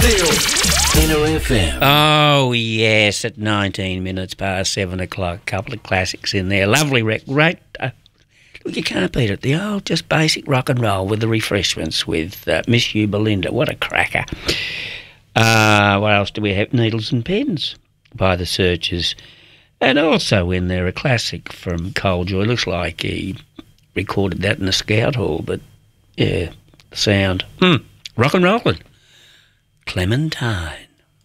Inner FM. Oh, yes, at 19 minutes past 7 o'clock. A couple of classics in there. Lovely great. Look, you can't beat it. The old, just basic rock and roll with the refreshments with Miss You Belinda. What a cracker. What else do we have? Needles and Pens by the Searchers. And also in there, a classic from Cole Joy. Looks like he recorded that in the Scout Hall, but yeah, the sound. Rock and rollin'. Clementine.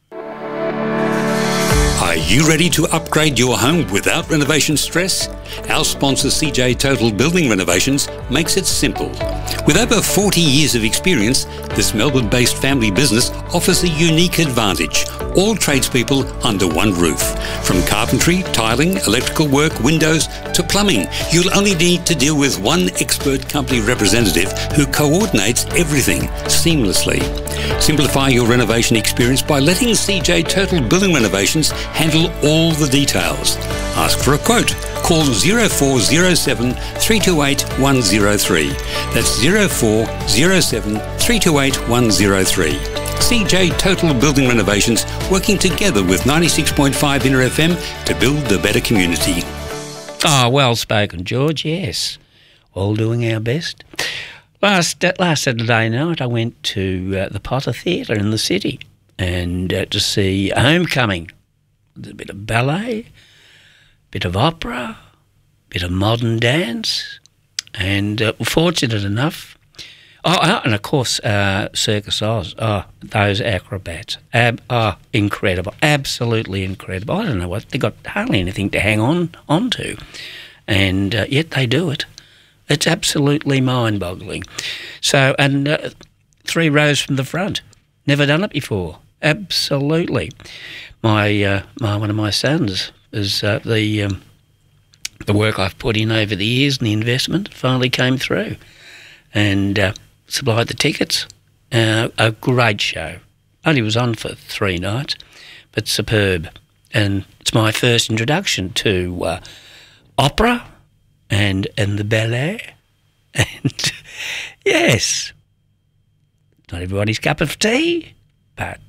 Are you ready to upgrade your home without renovation stress? Our sponsor CJ Total Building Renovations makes it simple. With over 40 years of experience, this Melbourne-based family business offers a unique advantage. All tradespeople under one roof. From carpentry, tiling, electrical work, windows to plumbing, you'll only need to deal with one expert company representative who coordinates everything seamlessly. Simplify your renovation experience by letting CJ Total Building Renovations handle all the details. Ask for a quote. Call 0407 328 103. That's 0407 328 103. CJ Total Building Renovations, working together with 96.5 Inner FM to build a better community. Oh, well spoken, George, yes. All doing our best. Last Saturday night I went to the Potter Theatre in the city and to see Homecoming. A bit of ballet, bit of opera, bit of modern dance, and fortunate enough. And of course, Circus Oz. Oh, those acrobats. Incredible. Absolutely incredible. I don't know what, they got hardly anything to hang on to, and yet they do it. It's absolutely mind-boggling. So, and 3 rows from the front. Never done it before. Absolutely. One of my sons is the work I've put in over the years and the investment finally came through, and supplied the tickets. A great show. Only was on for 3 nights, but superb. And it's my first introduction to opera and the ballet. And yes, not everybody's cup of tea, but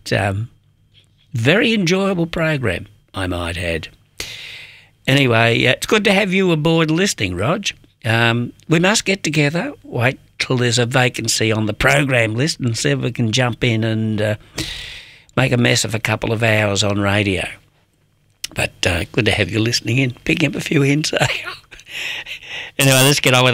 very enjoyable program, I might add. Anyway, it's good to have you aboard listening, Rog. We must get together, wait till there's a vacancy on the program list and see if we can jump in and make a mess of a couple of hours on radio. But good to have you listening in, picking up a few hints. Anyway, let's get on with